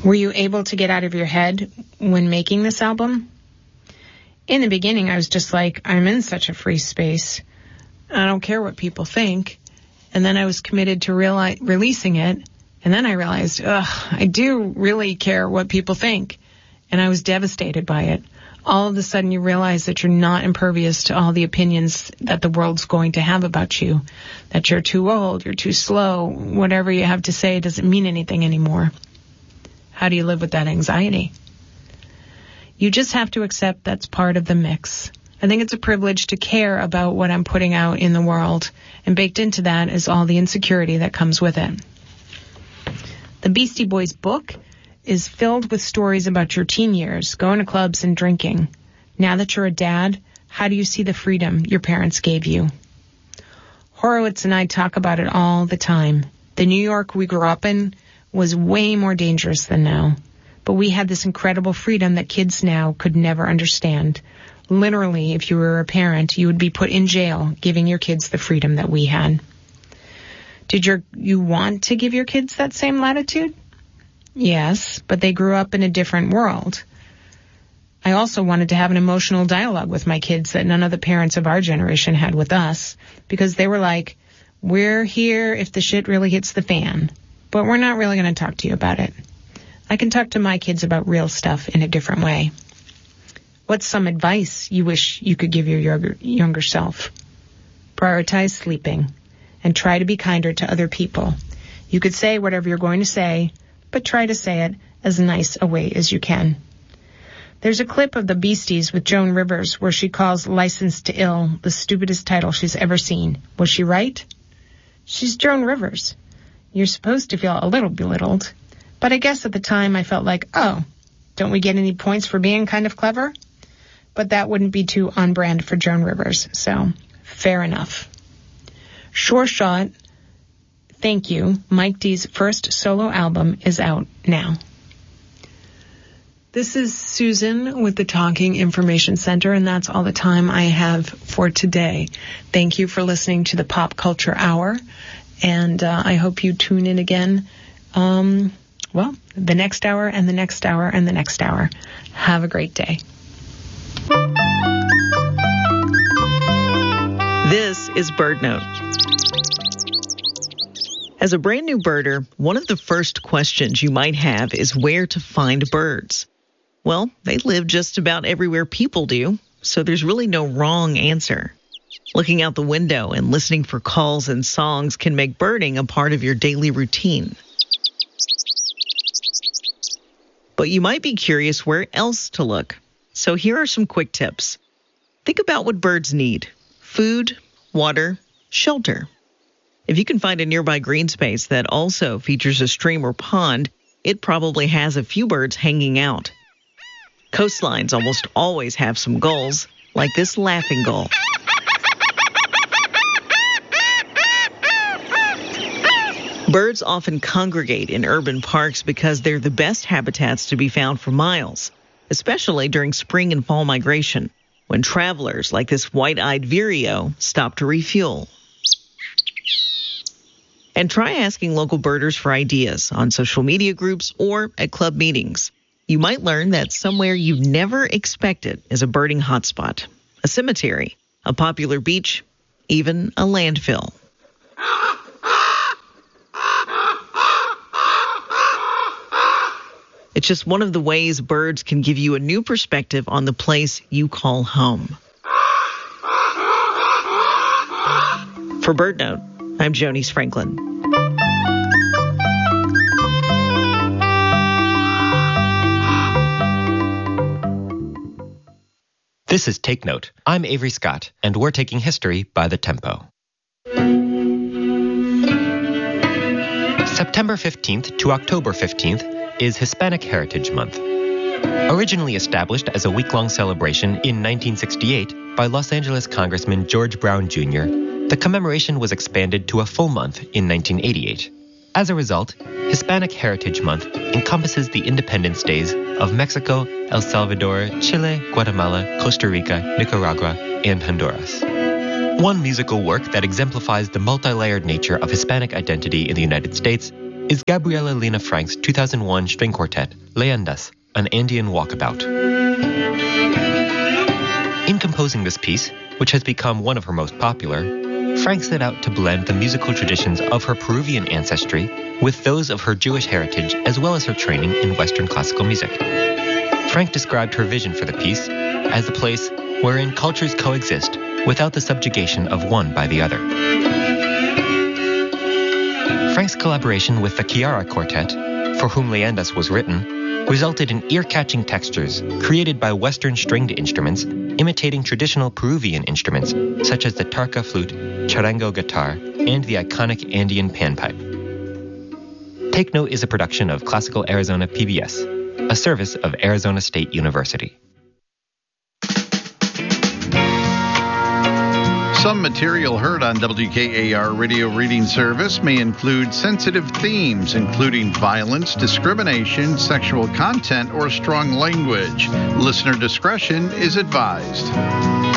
Were you able to get out of your head when making this album? In the beginning, I was just like, I'm in such a free space. I don't care what people think. And then I was committed to releasing it. And then I realized, I do really care what people think. And I was devastated by it. All of a sudden, you realize that you're not impervious to all the opinions that the world's going to have about you. That you're too old, you're too slow. Whatever you have to say doesn't mean anything anymore. How do you live with that anxiety? You just have to accept that's part of the mix. I think it's a privilege to care about what I'm putting out in the world. And baked into that is all the insecurity that comes with it. The Beastie Boys book is filled with stories about your teen years, going to clubs and drinking. Now that you're a dad, how do you see the freedom your parents gave you? Horowitz and I talk about it all the time. The New York we grew up in was way more dangerous than now. But we had this incredible freedom that kids now could never understand. Literally, if you were a parent, you would be put in jail giving your kids the freedom that we had. Did you want to give your kids that same latitude? Yes, but they grew up in a different world. I also wanted to have an emotional dialogue with my kids that none of the parents of our generation had with us, because they were like, we're here if the shit really hits the fan, but we're not really going to talk to you about it. I can talk to my kids about real stuff in a different way. What's some advice you wish you could give your younger self? Prioritize sleeping and try to be kinder to other people. You could say whatever you're going to say, but try to say it as nice a way as you can. There's a clip of the Beasties with Joan Rivers where she calls License to Ill the stupidest title she's ever seen. Was she right? She's Joan Rivers. You're supposed to feel a little belittled. But I guess at the time I felt like, don't we get any points for being kind of clever? But that wouldn't be too on brand for Joan Rivers, so fair enough. Sure Shot, Thank You, Mike D's first solo album is out now. This is Susan with the Talking Information Center, and that's all the time I have for today. Thank you for listening to the Pop Culture Hour, and I hope you tune in again. The next hour and the next hour and the next hour. Have a great day. This is BirdNote. As a brand new birder, one of the first questions you might have is where to find birds. Well, they live just about everywhere people do, so there's really no wrong answer. Looking out the window and listening for calls and songs can make birding a part of your daily routine. But you might be curious where else to look. So here are some quick tips. Think about what birds need: food, water, shelter. If you can find a nearby green space that also features a stream or pond, it probably has a few birds hanging out. Coastlines almost always have some gulls, like this laughing gull. Birds often congregate in urban parks because they're the best habitats to be found for miles, especially during spring and fall migration, when travelers like this white-eyed vireo stop to refuel. And try asking local birders for ideas on social media groups or at club meetings. You might learn that somewhere you've never expected is a birding hotspot, a cemetery, a popular beach, even a landfill. It's just one of the ways birds can give you a new perspective on the place you call home. For BirdNote, I'm Jonice Franklin. This is Take Note. I'm Avery Scott, and we're taking history by the tempo. September 15th to October 15th is Hispanic Heritage Month. Originally established as a week-long celebration in 1968 by Los Angeles Congressman George Brown Jr., the commemoration was expanded to a full month in 1988. As a result, Hispanic Heritage Month encompasses the independence days of Mexico, El Salvador, Chile, Guatemala, Costa Rica, Nicaragua, and Honduras. One musical work that exemplifies the multi-layered nature of Hispanic identity in the United States is Gabriela Lena Frank's 2001 string quartet, Leyendas, an Andean walkabout. In composing this piece, which has become one of her most popular, Frank set out to blend the musical traditions of her Peruvian ancestry with those of her Jewish heritage as well as her training in Western classical music. Frank described her vision for the piece as a place wherein cultures coexist without the subjugation of one by the other. Frank's collaboration with the Chiara Quartet, for whom Leyendas was written, resulted in ear-catching textures created by Western stringed instruments imitating traditional Peruvian instruments such as the tarka flute, charango guitar, and the iconic Andean panpipe. Take Note is a production of Classical Arizona PBS, a service of Arizona State University. Some material heard on WKAR Radio Reading Service may include sensitive themes, including violence, discrimination, sexual content, or strong language. Listener discretion is advised.